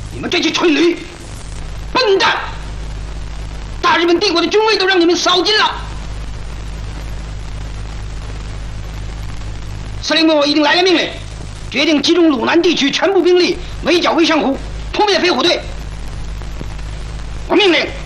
你们这些蠢驴、笨蛋！大日本帝国的军威都让你们扫尽了。司令部我已经来了命令，决定集中鲁南地区全部兵力围剿魏相虎，扑灭飞虎队。我命令